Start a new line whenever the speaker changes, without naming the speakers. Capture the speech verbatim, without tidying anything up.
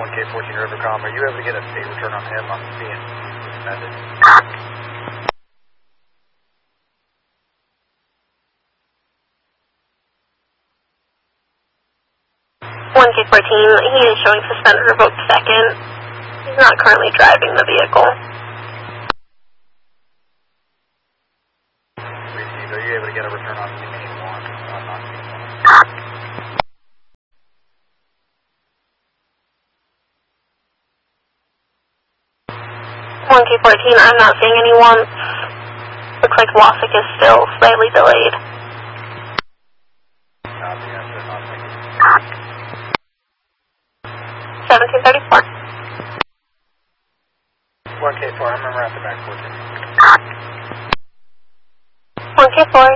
one K fourteen Rivercom. Are you able to get a state return on him? I'm seeing suspended.
one K fourteen, he is showing suspended revoked second. He's not currently driving the vehicle.
Received. Are you able to get a return on C H one? I'm not seeing one.
one K fourteen, I'm not seeing anyone. Looks like Wasik is still slightly delayed.
Copy, that's it, not thinking.
seventeen thirty-four.
one K four, I remember at the back fourteen.
one K four,